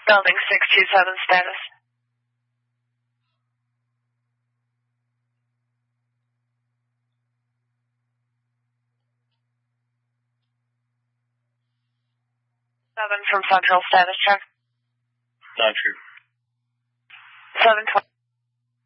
Building 627 status. Seven from Central status check. Not true. 720.